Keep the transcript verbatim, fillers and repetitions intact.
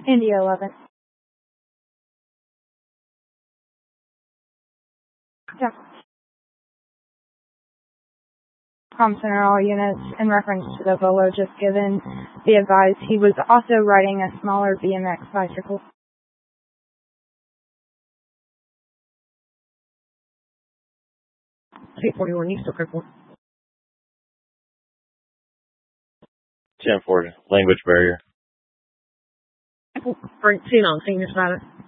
India eleven. Yeah. Com Center all units, in reference to the Volo just given, be advised he was also riding a smaller B M X bicycle. eight forty-one East, okay, four. ten four, language barrier. Frank T on senior side.